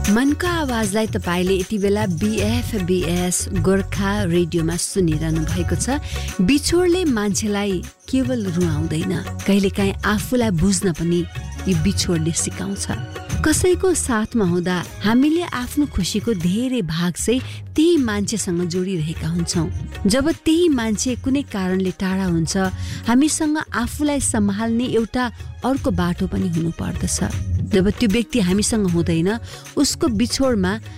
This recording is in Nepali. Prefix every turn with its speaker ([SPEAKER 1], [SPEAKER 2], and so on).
[SPEAKER 1] मनको आवाजलाई तपाईले यति बेला BFBS गोर्खा रेडियोमा सुनिरहनु भएको छ। बिछोडले मान्छेलाई केवल रुवाउँदैन, कहिलेकाहीँ आफूलाई बुझ्न पनि यो बिछोडले सिकाउँछ। कसैको साथमा हुँदा हामीले आफ्नो खुशीको धेरै भाग चाहिँ त्यही मान्छेसँग जोडिरहेका हुन्छौँ। जब त्यही मान्छे कुनै कारणले टाढा हुन्छ, हामीसँग आफूलाई सम्हाल्ने एउटा अर्को बाटो पनि हुनु पर्दछ। जब त्यो व्यक्ति हामीसँग हुँदैन, उसको बिछोडमा